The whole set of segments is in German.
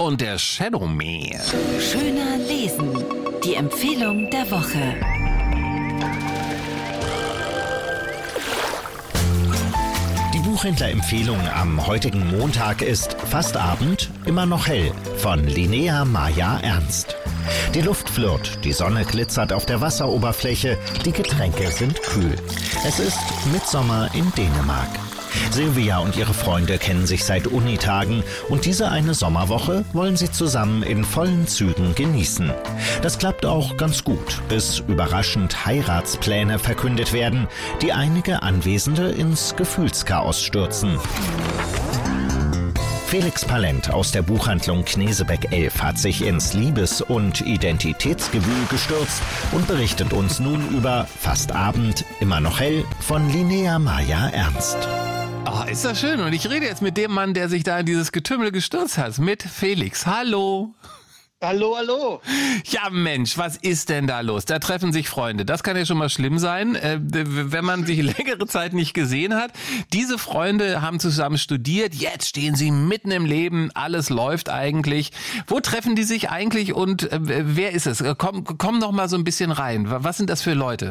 und der Shadowman. Schöner lesen. Die Empfehlung der Woche. Die Buchhändlerempfehlung am heutigen Montag ist Fast Abend, immer noch hell von Linnea Maja Ernst. Die Luft flirrt, die Sonne glitzert auf der Wasseroberfläche, die Getränke sind kühl. Es ist Mitsommer in Dänemark. Silvia und ihre Freunde kennen sich seit Unitagen und diese eine Sommerwoche wollen sie zusammen in vollen Zügen genießen. Das klappt auch ganz gut, bis überraschend Heiratspläne verkündet werden, die einige Anwesende ins Gefühlschaos stürzen. Felix Palent aus der Buchhandlung Knesebeck 11 hat sich ins Liebes- und Identitätsgewühl gestürzt und berichtet uns nun über Fast Abend, immer noch hell von Linnea Maja Ernst. Ah, ist das schön. Und ich rede jetzt mit dem Mann, der sich da in dieses Getümmel gestürzt hat, mit Felix. Hallo. Hallo, hallo. Ja Mensch, was ist denn da los? Da treffen sich Freunde. Das kann ja schon mal schlimm sein, wenn man sich längere Zeit nicht gesehen hat. Diese Freunde haben zusammen studiert, jetzt stehen sie mitten im Leben, alles läuft eigentlich. Wo treffen die sich eigentlich und wer ist es? Komm noch mal so ein bisschen rein. Was sind das für Leute?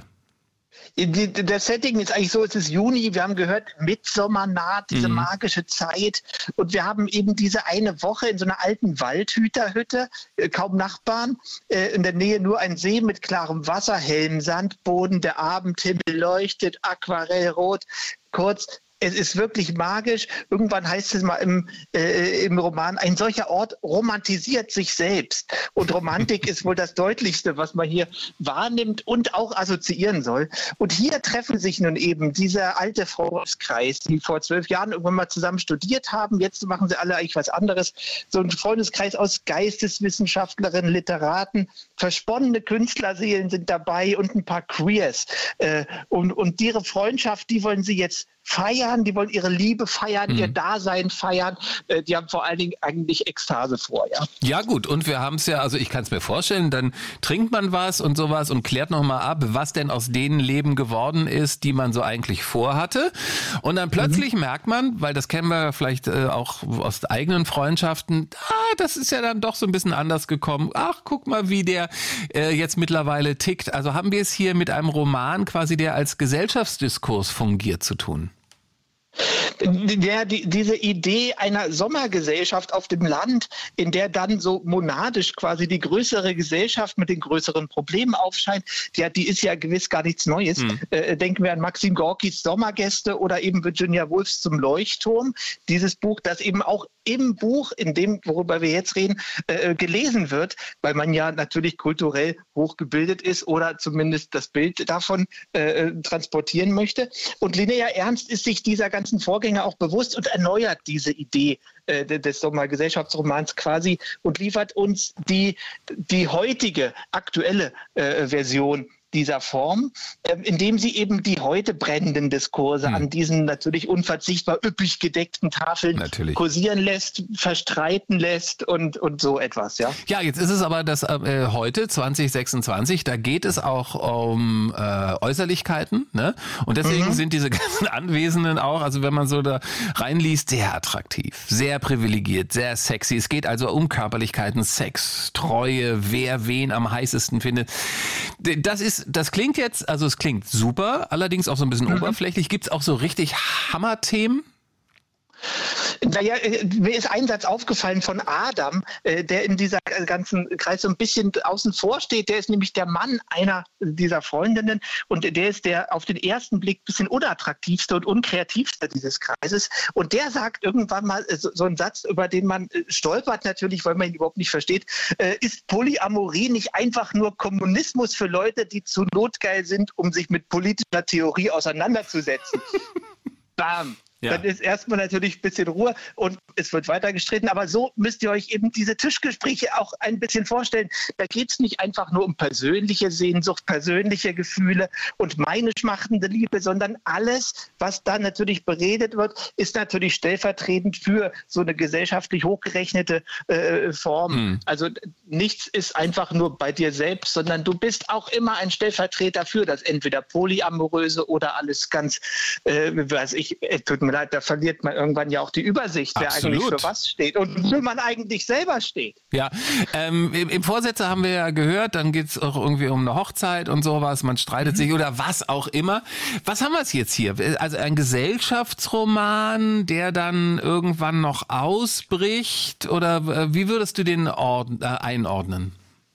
Das Setting ist eigentlich so, es ist Juni, wir haben gehört, Mitsommer naht, diese magische Zeit, und wir haben eben diese eine Woche in so einer alten Waldhüterhütte, kaum Nachbarn, in der Nähe nur ein See mit klarem Wasser, hellem Sandboden, der Abendhimmel leuchtet, aquarellrot, kurz. Es ist wirklich magisch. Irgendwann heißt es mal im Roman, ein solcher Ort romantisiert sich selbst. Und Romantik ist wohl das Deutlichste, was man hier wahrnimmt und auch assoziieren soll. Und hier treffen sich nun eben dieser alte Freundeskreis, die vor 12 Jahren irgendwann mal zusammen studiert haben. Jetzt machen sie alle eigentlich was anderes. So ein Freundeskreis aus Geisteswissenschaftlerinnen, Literaten, versponnene Künstlerseelen sind dabei und ein paar Queers. Und ihre Freundschaft, die wollen sie jetzt feiern, die wollen ihre Liebe feiern, ihr Dasein feiern. Die haben vor allen Dingen eigentlich Ekstase vor, ja. Ja gut, und wir haben es ja, also ich kann es mir vorstellen, dann trinkt man was und sowas und klärt nochmal ab, was denn aus den Leben geworden ist, die man so eigentlich vorhatte. Und dann plötzlich merkt man, weil das kennen wir vielleicht auch aus eigenen Freundschaften, das ist ja dann doch so ein bisschen anders gekommen. Ach, guck mal, wie der jetzt mittlerweile tickt. Also haben wir es hier mit einem Roman quasi, der als Gesellschaftsdiskurs fungiert, zu tun. Ja, diese Idee einer Sommergesellschaft auf dem Land, in der dann so monadisch quasi die größere Gesellschaft mit den größeren Problemen aufscheint, die ist ja gewiss gar nichts Neues. Denken wir an Maxim Gorkis Sommergäste oder eben Virginia Woolfs Zum Leuchtturm. Dieses Buch, das eben auch im Buch, in dem, worüber wir jetzt reden, gelesen wird, weil man ja natürlich kulturell hochgebildet ist oder zumindest das Bild davon transportieren möchte. Und Linnea Ernst ist sich dieser ganzen Vorgänge auch bewusst und erneuert diese Idee des Sommergesellschaftsromans quasi und liefert uns die heutige, aktuelle Version dieser Form, indem sie eben die heute brennenden Diskurse an diesen natürlich unverzichtbar üppig gedeckten Tafeln kursieren lässt, verstreiten lässt und so etwas, ja. Ja, jetzt ist es aber das heute, 2026, da geht es auch um Äußerlichkeiten, ne? Und deswegen sind diese ganzen Anwesenden auch, also wenn man so da reinliest, sehr attraktiv, sehr privilegiert, sehr sexy. Es geht also um Körperlichkeiten, Sex, Treue, wer wen am heißesten findet. Das klingt jetzt, also es klingt super, allerdings auch so ein bisschen oberflächlich. Gibt es auch so richtig Hammerthemen? Naja, mir ist ein Satz aufgefallen von Adam, der in dieser ganzen Kreis so ein bisschen außen vor steht. Der ist nämlich der Mann einer dieser Freundinnen und der ist der auf den ersten Blick ein bisschen unattraktivste und unkreativste dieses Kreises. Und der sagt irgendwann mal so einen Satz, über den man stolpert natürlich, weil man ihn überhaupt nicht versteht. Ist Polyamorie nicht einfach nur Kommunismus für Leute, die zu notgeil sind, um sich mit politischer Theorie auseinanderzusetzen? Bam! Ja. Dann ist erstmal natürlich ein bisschen Ruhe und es wird weiter gestritten. Aber so müsst ihr euch eben diese Tischgespräche auch ein bisschen vorstellen. Da geht es nicht einfach nur um persönliche Sehnsucht, persönliche Gefühle und meine schmachtende Liebe, sondern alles, was da natürlich beredet wird, ist natürlich stellvertretend für so eine gesellschaftlich hochgerechnete Form. Also nichts ist einfach nur bei dir selbst, sondern du bist auch immer ein Stellvertreter für das entweder Polyamoröse oder alles ganz, tut mir leid, da verliert man irgendwann ja auch die Übersicht, wer Absolut. eigentlich für was steht und wofür man eigentlich selber steht. Ja, im Vorsätze haben wir ja gehört, dann geht's auch irgendwie um eine Hochzeit und sowas, man streitet sich oder was auch immer. Was haben wir jetzt hier? Also ein Gesellschaftsroman, der dann irgendwann noch ausbricht, oder wie würdest du den einordnen?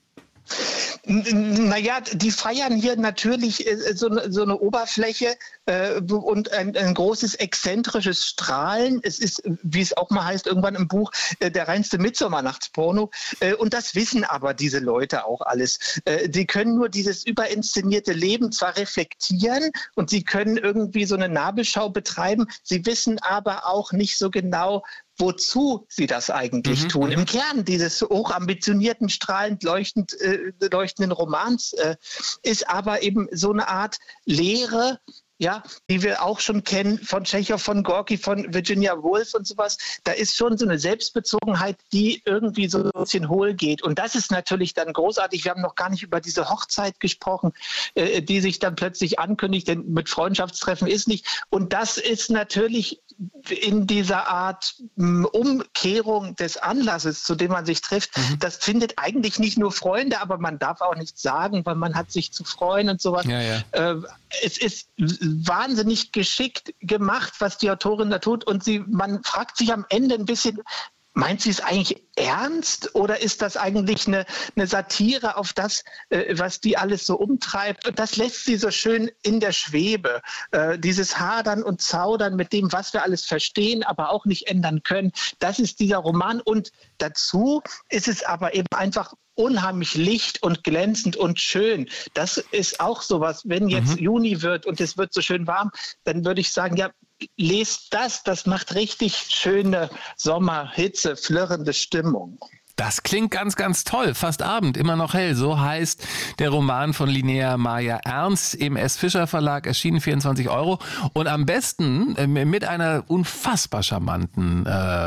Naja, die feiern hier natürlich so eine Oberfläche und ein großes exzentrisches Strahlen. Es ist, wie es auch mal heißt, irgendwann im Buch, der reinste Mittsommernachtsporno. Und das wissen aber diese Leute auch alles. Die können nur dieses überinszenierte Leben zwar reflektieren und sie können irgendwie so eine Nabelschau betreiben, sie wissen aber auch nicht so genau, wozu sie das eigentlich tun. Im Kern dieses hochambitionierten, strahlend leuchtenden Romans ist aber eben so eine Art Lehre, ja, die wir auch schon kennen von Tschechow, von Gorki, von Virginia Woolf und sowas. Da ist schon so eine Selbstbezogenheit, die irgendwie so ein bisschen hohl geht. Und das ist natürlich dann großartig. Wir haben noch gar nicht über diese Hochzeit gesprochen, die sich dann plötzlich ankündigt, denn mit Freundschaftstreffen ist nicht. Und das ist natürlich in dieser Art Umkehrung des Anlasses, zu dem man sich trifft, das findet eigentlich nicht nur Freunde, aber man darf auch nichts sagen, weil man hat sich zu freuen und sowas. Ja, ja. Es ist wahnsinnig geschickt gemacht, was die Autorin da tut, und man fragt sich am Ende ein bisschen, meint sie es eigentlich ernst oder ist das eigentlich eine Satire auf das, was die alles so umtreibt? Und das lässt sie so schön in der Schwebe. Dieses Hadern und Zaudern mit dem, was wir alles verstehen, aber auch nicht ändern können, das ist dieser Roman. Und dazu ist es aber eben einfach unheimlich licht und glänzend und schön. Das ist auch sowas, wenn jetzt Juni wird und es wird so schön warm, dann würde ich sagen, ja, lest das macht richtig schöne Sommerhitze, flirrende Stimmung. Das klingt ganz, ganz toll. Fast Abend, immer noch hell. So heißt der Roman von Linnea Maja Ernst im S. Fischer Verlag, erschienen 24 €. Und am besten mit einer unfassbar charmanten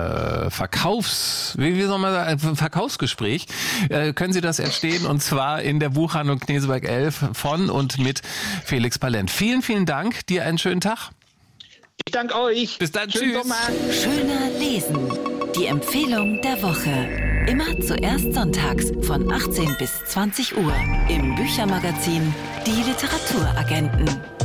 Verkaufsgespräch können Sie das entstehen. Und zwar in der Buchhandlung Kneseberg 11 von und mit Felix Palent. Vielen, vielen Dank. Dir einen schönen Tag. Ich danke euch. Bis dann. Schönen Tschüss. Sommer. Schöner Lesen. Die Empfehlung der Woche. Immer zuerst sonntags von 18 bis 20 Uhr im Büchermagazin Die Literaturagenten.